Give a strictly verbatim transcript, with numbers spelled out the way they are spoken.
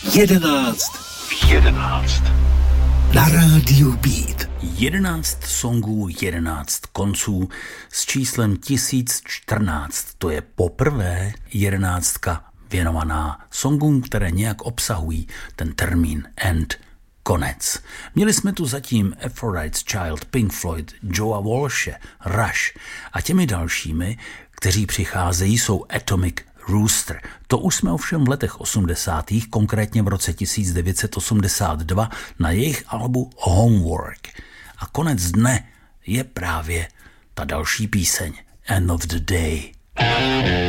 Jedenáct v jedenáct. Na rádiu Beat. Jedenáct songů, jedenáct konců s číslem tisíc čtrnáct. To je poprvé jedenáctka věnovaná songům, které nějak obsahují ten termín end, konec. Měli jsme tu zatím Aphrodite's Child, Pink Floyd, Joea Walshe, Rush a těmi dalšími, kteří přicházejí, jsou Atomic Rooster. To už jsme ovšem v letech osmdesátých, konkrétně v roce tisíc devět set osmdesát dva, na jejich albu Homework. A konec dne je právě ta další píseň, End of the Day.